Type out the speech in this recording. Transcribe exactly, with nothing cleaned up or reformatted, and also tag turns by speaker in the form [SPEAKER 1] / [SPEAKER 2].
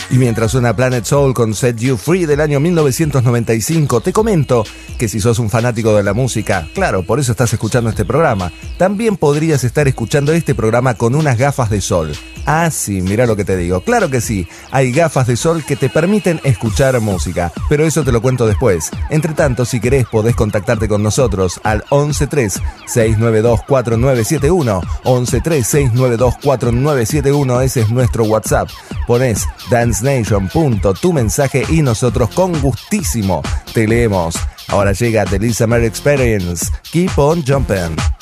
[SPEAKER 1] Y mientras suena Planet Soul con Set You Free del año mil novecientos noventa y cinco, te comento que si sos un fanático de la música, claro, por eso estás escuchando este programa, también podrías estar escuchando este programa con unas gafas de sol. Ah, sí, mira lo que te digo. Claro que sí, hay gafas de sol que te permiten escuchar música, pero eso te lo cuento después. Entre tanto, si querés, podés contactarte con nosotros al once tres, seis nueve dos, cuatro nueve siete uno, once tres, seis nueve dos, cuatro nueve siete uno, ese es nuestro WhatsApp. Ponés Dance Nation, punto, tu mensaje y nosotros con gustísimo te leemos. Ahora llega The Lisa Mary Experience. Keep on jumping.